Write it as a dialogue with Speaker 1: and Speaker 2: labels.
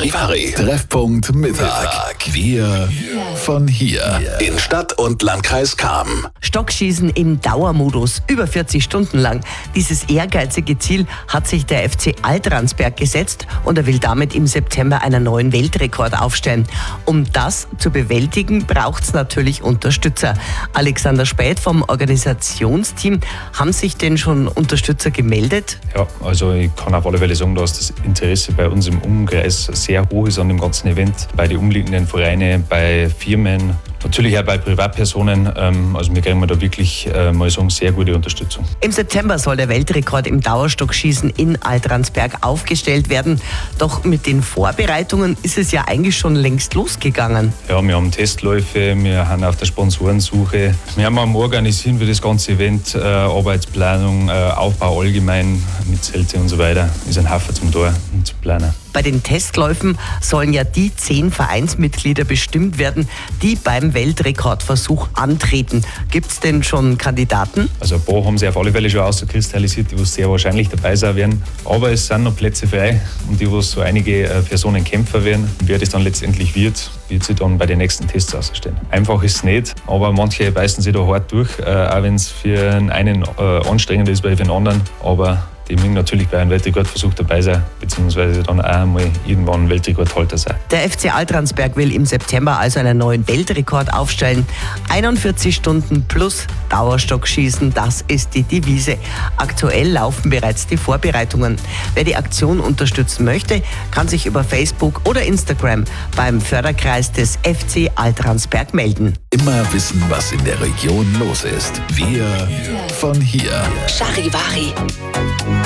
Speaker 1: Charivari. Treffpunkt Mittag. Wir von hier. In Stadt und Landkreis Cham.
Speaker 2: Stockschießen im Dauermodus, über 40 Stunden lang. Dieses ehrgeizige Ziel hat sich der FC Altransberg gesetzt und er will damit im September einen neuen Weltrekord aufstellen. Um das zu bewältigen, braucht es natürlich Unterstützer. Alexander Späth vom Organisationsteam, haben sich denn schon Unterstützer gemeldet?
Speaker 3: Ja, also ich kann auf alle Fälle sagen, dass das Interesse bei uns im Umkreis sehr hoch ist an dem ganzen Event, bei den umliegenden Vereinen, bei Firmen, natürlich auch bei Privatpersonen. Also wir kriegen da wirklich mal sagen, sehr gute Unterstützung.
Speaker 2: Im September soll der Weltrekord im Dauerstockschießen in Altransberg aufgestellt werden. Doch mit den Vorbereitungen ist es ja eigentlich schon längst losgegangen.
Speaker 3: Ja, wir haben Testläufe, wir haben auf der Sponsorensuche. Wir haben am Organisieren für das ganze Event, Arbeitsplanung, Aufbau allgemein mit Zelte und so weiter. Ist ein Haufen zum Tor und zu planen.
Speaker 2: Bei den Testläufen sollen ja die 10 Vereinsmitglieder bestimmt werden, die beim Weltrekordversuch antreten. Gibt es denn schon Kandidaten?
Speaker 3: Also ein paar haben sich auf alle Fälle schon auskristallisiert, die sehr wahrscheinlich dabei sein werden. Aber es sind noch Plätze frei und die, wo so einige Personen kämpfen werden. Wer das dann letztendlich wird sich dann bei den nächsten Tests ausstellen. Einfach ist es nicht, aber manche beißen sich da hart durch, auch wenn es für einen anstrengend ist, bei den anderen. Aber die mögen natürlich bei einem Weltrekordversuch dabei sein, beziehungsweise dann auch einmal irgendwann Weltrekordhalter sein.
Speaker 2: Der FC Altransberg will im September also einen neuen Weltrekord aufstellen. 41 Stunden plus Dauerstockschießen, das ist die Devise. Aktuell laufen bereits die Vorbereitungen. Wer die Aktion unterstützen möchte, kann sich über Facebook oder Instagram beim Förderkreis des FC Altransberg melden.
Speaker 1: Immer wissen, was in der Region los ist. Wir von hier.
Speaker 4: Charivari.